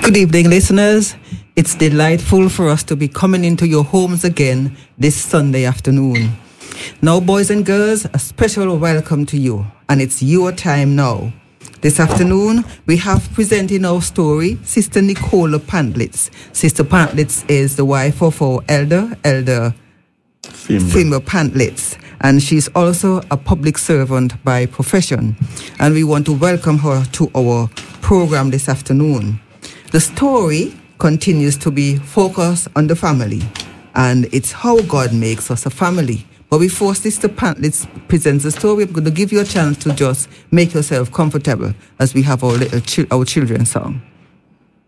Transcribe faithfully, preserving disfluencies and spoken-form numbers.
Good evening, listeners. It's delightful for us to be coming into your homes again this Sunday afternoon. Now, boys and girls, a special welcome to you, and it's your time now. This afternoon, we have presenting our story, Sister Nicola Pantlitz. Sister Pantlitz is the wife of our elder, Elder Fimber Pantlitz, and she's also a public servant by profession. And we want to welcome her to our program this afternoon. The story continues to be focused on the family, and it's how God makes us a family. But before Sister Pantlitz presents the story, I'm going to give you a chance to just make yourself comfortable as we have our little chi- our children's song.